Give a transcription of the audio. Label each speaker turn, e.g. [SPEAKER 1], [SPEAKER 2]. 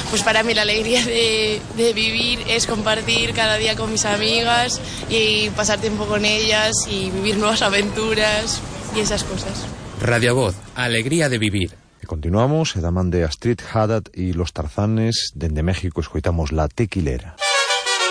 [SPEAKER 1] Pues para mí la alegría de vivir es compartir cada día con mis amigas y pasar tiempo con ellas y vivir nuevas aventuras y esas cosas.
[SPEAKER 2] Radio Voz, alegría de vivir.
[SPEAKER 3] E continuamos, e da man de Astrid Haddad e los Tarzanes, dende México escoitamos La Tequilera.